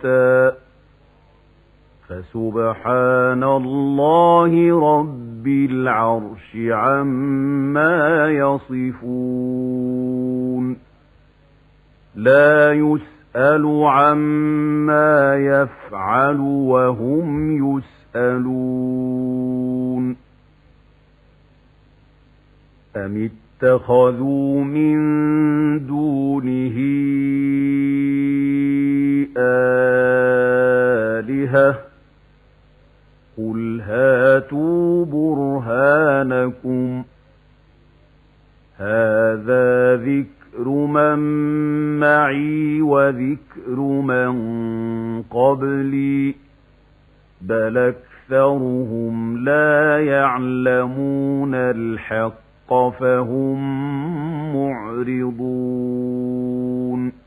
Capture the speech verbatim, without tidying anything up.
شُرَكَاءَ فَسُبْحَانَ اللَّهِ رَبِّ الْعَرْشِ عَمَّا يَصِفُونَ لَا يُسْأَلُ عَمَّا يَفْعَلُ وَهُمْ يُسْأَلُونَ أَمِ اتَّخَذُوا مِن دُونِهِ آلِهَةً قُلْ هَاتُوا بُرْهَانَكُمْ هَذَا ذِكْرُ مَن مَّعِي وَذِكْرُ مَن قَبْلِي بَلْ أَكْثَرُهُمْ لَا يَعْلَمُونَ الْحَقَّ فَهُم مُّعْرِضُونَ